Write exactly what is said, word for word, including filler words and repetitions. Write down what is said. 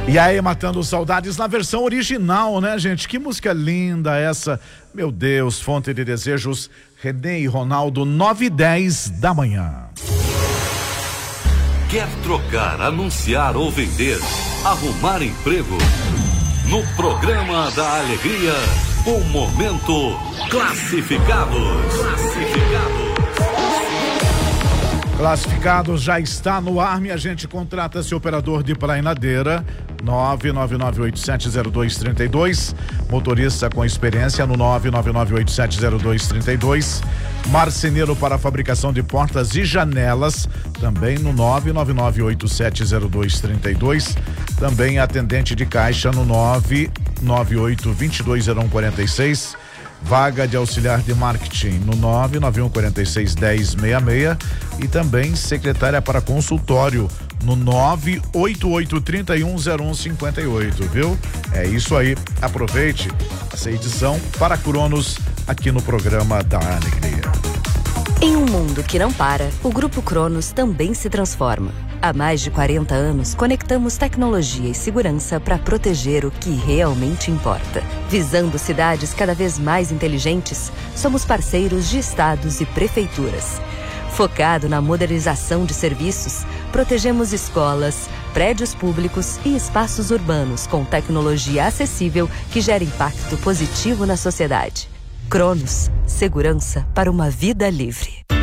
E aí, Matando Saudades na versão original, né, gente? Que música linda essa. Meu Deus, fonte de desejos, Renê e Ronaldo, nove e dez da manhã. Quer trocar, anunciar ou vender? Arrumar emprego? No programa da Alegria, o Momento Classificados. Classificados. Classificados já está no ar, minha gente. Contrata-se operador de plainadeira, nove nove nove oito sete zero dois três dois, motorista com experiência no nove nove nove oito sete zero dois três dois, marceneiro para fabricação de portas e janelas, também no nove nove nove oito sete zero dois três dois, também atendente de caixa no nove nove oito dois dois zero um quatro seis. Vaga de auxiliar de marketing no nove nove um quatro seis um zero seis seis e também secretária para consultório no nove oito oito três um zero um cinco oito, viu? É isso aí, aproveite essa edição para Cronos aqui no programa da Alegria. Em um mundo que não para, o Grupo Cronos também se transforma. Há mais de quarenta anos, conectamos tecnologia e segurança para proteger o que realmente importa. Visando cidades cada vez mais inteligentes, somos parceiros de estados e prefeituras. Focado na modernização de serviços, protegemos escolas, prédios públicos e espaços urbanos com tecnologia acessível que gera impacto positivo na sociedade. Cronos, segurança para uma vida livre.